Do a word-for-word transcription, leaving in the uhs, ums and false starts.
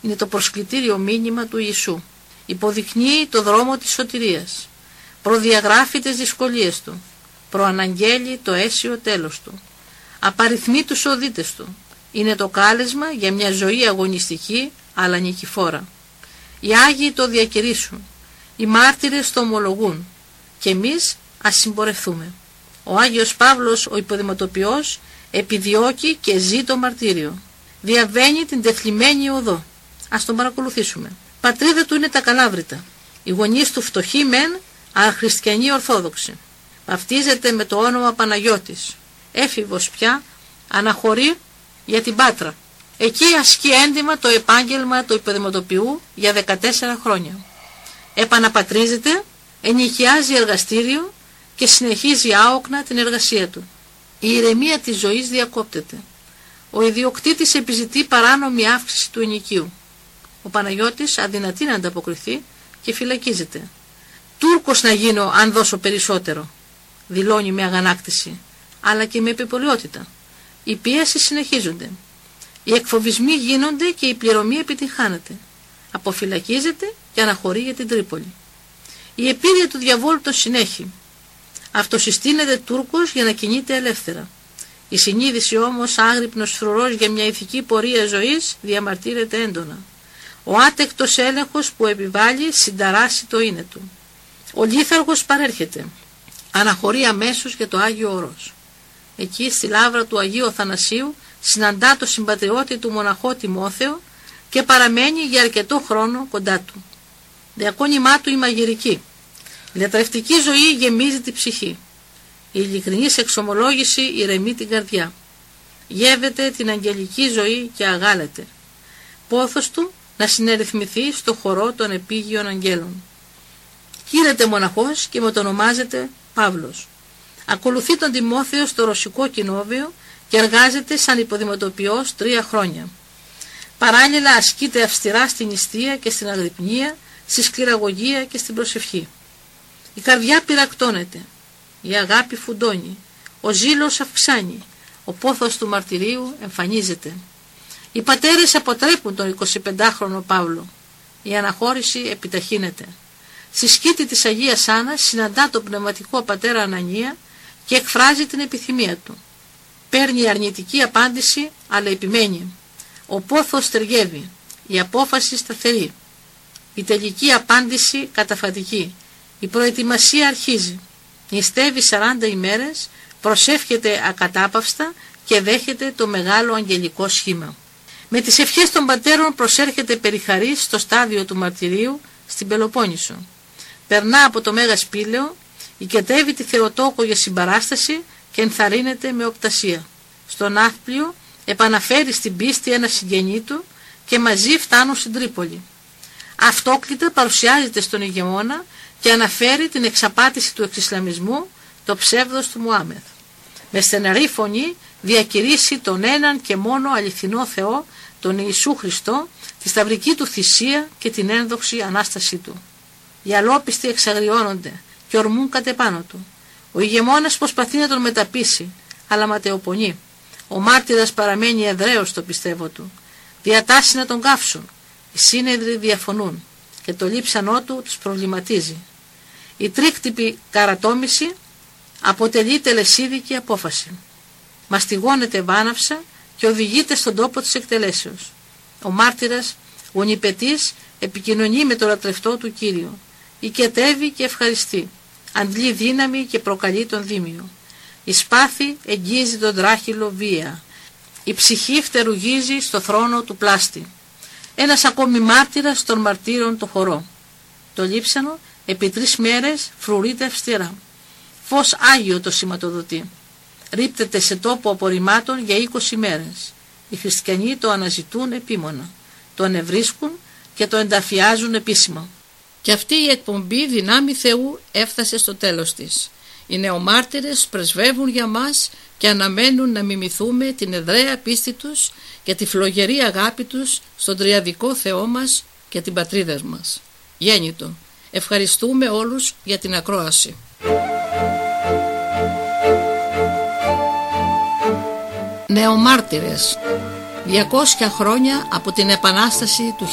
είναι το προσκλητήριο μήνυμα του Ιησού. Υποδεικνύει το δρόμο της σωτηρίας. Προδιαγράφει τις δυσκολίες του. Προαναγγέλει το αίσιο τέλος του. Απαριθμεί τους οδύτες του. Είναι το κάλεσμα για μια ζωή αγωνιστική αλλά νικηφόρα. Οι Άγιοι το διακηρύσουν. Οι μάρτυρες το ομολογούν. Και εμείς ας συμπορευθούμε. Ο Άγιος Παύλος, ο υποδηματοποιός, επιδιώκει και ζει το μαρτύριο. Διαβαίνει την τεθλιμμένη οδό. Ας τον παρακολουθήσουμε. Πατρίδα του είναι τα Καλάβρητα. Οι γονείς του φτωχοί μεν, αλλά χριστιανοί ορθόδοξοι. Βαφτίζεται με το όνομα Παναγιώτης. Έφηβος πια, αναχωρεί για την Πάτρα. Εκεί ασκεί έντιμα το επάγγελμα του υποδηματοποιού για δεκατέσσερα χρόνια. Επαναπατρίζεται, ενοικιάζει εργαστήριο και συνεχίζει άοκνα την εργασία του. Η ηρεμία της ζωής διακόπτεται. Ο ιδιοκτήτης επιζητεί παράνομη αύξηση του ενοικίου. Ο Παναγιώτης αδυνατεί να ανταποκριθεί και φυλακίζεται. «Τούρκος να γίνω αν δώσω περισσότερο», δηλώνει με αγανάκτηση, αλλά και με επιπολαιότητα. Οι πιέσεις συνεχίζονται. Οι εκφοβισμοί γίνονται και η πληρωμή επιτυγχάνεται. Αποφυλακίζεται και αναχωρεί για την Τρίπολη. Η επίρρεια του διαβόλου το συνέχει. Αυτοσυστήνεται Τούρκος για να κινείται ελεύθερα. Η συνείδηση όμως, άγρυπνος φρουρός για μια ηθική πορεία ζωής, διαμαρτύρεται έντονα. Ο άτεκτος έλεγχος που επιβάλλει συνταράσσει το είναι του. Ο λίθαργος παρέρχεται. Αναχωρεί αμέσως για το Άγιο Όρος. Εκεί στη λάβρα του Αγίου Αθανασίου συναντά το συμπατριώτη του μοναχό Τιμόθεο και παραμένει για αρκετό χρόνο κοντά του. Διακόνημά του η μαγειρική. Η λατρευτική ζωή γεμίζει τη ψυχή. Η ειλικρινής εξομολόγηση ηρεμεί την καρδιά. Γεύεται την αγγελική ζωή και αγάλεται. Πόθος του να συνερυθμηθεί στο χορό των επίγειων αγγέλων. Κήρεται μοναχός και μετονομάζεται Παύλος. Ακολουθεί τον Τιμόθεο στο ρωσικό κοινόβιο και εργάζεται σαν υποδηματοποιός τρία χρόνια. Παράλληλα ασκείται αυστηρά στην νηστεία και στην αγρυπνία, στη σκληραγωγία και στην προσευχή. Η καρδιά πυρακτώνεται, η αγάπη φουντώνει, ο ζήλος αυξάνει, ο πόθος του μαρτυρίου εμφανίζεται. Οι πατέρες αποτρέπουν τον εικοσιπεντάχρονο Παύλο. Η αναχώρηση επιταχύνεται. Στη σκήτη της Αγίας Άννας συναντά τον πνευματικό πατέρα Ανανία και εκφράζει την επιθυμία του. Παίρνει αρνητική απάντηση, αλλά επιμένει. Ο πόθος ταιριεύει, η απόφαση σταθερή. Η τελική απάντηση καταφατική. Η προετοιμασία αρχίζει. Νηστεύει σαράντα ημέρες, προσεύχεται ακατάπαυστα και δέχεται το μεγάλο αγγελικό σχήμα. Με τις ευχές των πατέρων προσέρχεται περιχαρής στο στάδιο του μαρτυρίου στην Πελοπόννησο. Περνά από το Μέγα Σπήλαιο, οικετεύει τη Θεοτόκο για συμπαράσταση και ενθαρρύνεται με οπτασία. Στον Ναύπλιο επαναφέρει στην πίστη ένα συγγενή του και μαζί φτάνουν στην Τρίπολη. Αυτόκλητα παρουσιάζεται στον ηγεμόνα και αναφέρει την εξαπάτηση του εξισλαμισμού, το ψεύδος του Μουάμεθ. Με στεναρή φωνή διακηρύσει τον έναν και μόνο αληθινό Θεό, τον Ιησού Χριστό, τη σταυρική του θυσία και την ένδοξη Ανάστασή του. Οι αλόπιστοι εξαγριώνονται και ορμούν κατ' επάνω του. Ο ηγεμόνας προσπαθεί να τον μεταπίσει, αλλά ματαιοπονεί. Ο μάρτυρας παραμένει εδραίος στο πιστεύω του. Διατάσσει να τον καύσουν. Οι σύνεδροι διαφωνούν και το λείψανό του τους προβληματίζει. Η τρίκτυπη καρατόμηση αποτελεί τελεσίδικη απόφαση. Μαστιγώνεται βάναυσα και οδηγείται στον τόπο της εκτελέσεως. Ο μάρτυρας, γονιπετής, επικοινωνεί με το λατρευτό του Κύριο. Οικετεύει και ευχαριστεί. Αντλεί δύναμη και προκαλεί τον Δήμιο. Η σπάθη εγγίζει τον τράχυλο βία. Η ψυχή φτερουγίζει στο θρόνο του πλάστη. Ένας ακόμη μάρτυρας των μαρτύρων το χορό. Το λείψανο επί τρεις μέρες φρουρείται αυστηρά. Φως Άγιο το σηματοδοτεί. Ρίπτεται σε τόπο απορριμμάτων για είκοσι μέρες. Οι χριστιανοί το αναζητούν επίμονα. Το ανεβρίσκουν και το ενταφιάζουν επίσημα. Και αυτή η εκπομπή δυνάμει Θεού έφτασε στο τέλος της. Οι νεομάρτυρες πρεσβεύουν για μας και αναμένουν να μιμηθούμε την εδραία πίστη τους και τη φλογερή αγάπη τους στον τριαδικό Θεό μας και την πατρίδα μας. Γέννητο. Ευχαριστούμε όλους για την ακρόαση. Νεομάρτυρες. διακόσια χρόνια από την Επανάσταση του